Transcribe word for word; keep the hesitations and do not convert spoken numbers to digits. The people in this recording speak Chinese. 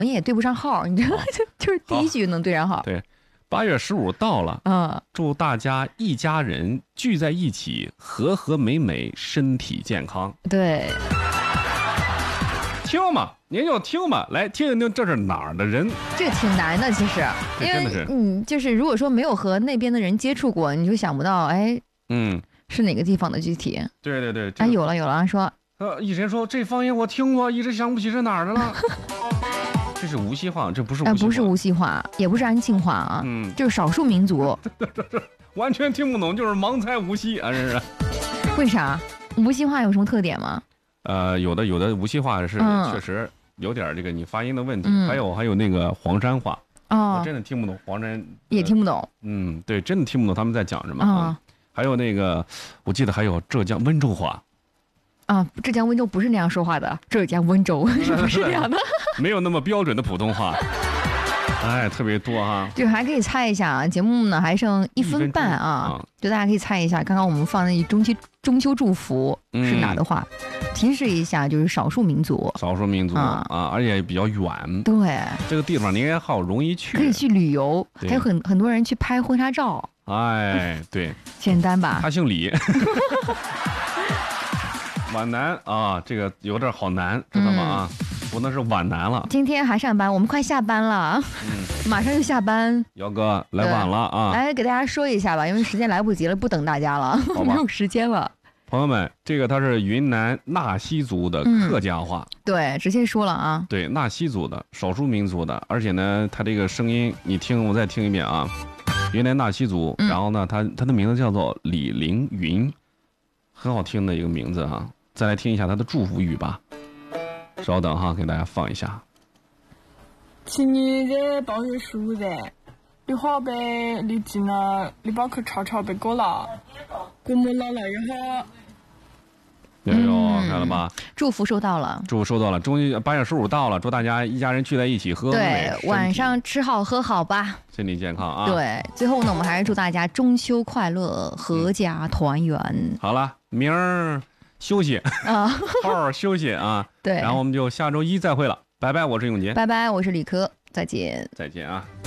们也对不上号，你知道，就就是第一句能对上号。 对，八月十五到了， 嗯， 祝大家一家人聚在一起，和和美美，身体健康。 对， 听嘛，您就听嘛，来听一听这是哪儿的人。 这个挺难的，其实，因为这真的是嗯，就是如果说没有和那边的人接触过，你就想不到，哎， 嗯， 是哪个地方的具体。 对对对，这哎， 个有了有了，说呃，一直说这方言我听过，一直想不起是哪儿的了。这是无锡话，这不是无锡呃， 话， 不是无锡话，也不是安庆话啊， 嗯， 就是少数民族。 完全听不懂，就是盲猜无锡啊，这是。 为啥？无锡话有什么特点吗？ 呃，有的有的无锡话是、 嗯确实有点这个你发音的问题， 嗯还有还有那个黄山话， 哦我真的听不懂黄山， 也听不懂。 嗯，对，真的听不懂他们在讲什么。 啊、 嗯还有那个，我记得还有浙江温州话， 啊！浙江温州不是那样说话的，浙江温州是不是这样的？ 没有那么标准的普通话，哎，特别多哈。 就还可以猜一下啊，节目呢还剩一分半啊， 一分钟啊就大家可以猜一下，刚刚我们放的中秋中秋祝福是哪的话， 嗯、 提示一下，就是少数民族， 少数民族啊, 啊，而且比较远， 对， 这个地方您也好容易去， 可以去旅游，还有很很多人去拍婚纱照。 哎，对， 简单吧？ 他姓李，皖南啊，这个有点好难，知道吗？啊、嗯，不能是皖南了。 今天还上班，我们快下班了，嗯，马上就下班。 姚哥来晚了啊！ 来给大家说一下吧，因为时间来不及了，不等大家了，没有时间了。 朋友们，这个它是云南纳西族的客家话， 嗯、对，直接说了啊。 对，纳西族的少数民族的，而且呢，它这个声音，你听，我再听一遍啊。云南纳西族，然后呢，他他的名字叫做李凌云，很好听的一个名字哈。再来听一下他的祝福语吧。稍等哈，给大家放一下。 今年的八月十五日，你好呗，你进了，你把去吵吵别过了，过母姥姥也好。 有有、嗯、看了吧？ 祝福收到了， 祝福收到了。终于八月十五到了，祝大家一家人聚在一起喝。 对，晚上吃好喝好吧， 身体健康啊。 对，最后呢，我们还是祝大家中秋快乐，阖家团圆。 嗯、好了，明儿休息啊，好好休息啊。 对， 然后我们就下周一再会了，拜拜，我是永杰， 拜拜，我是李科，再见， 再见啊。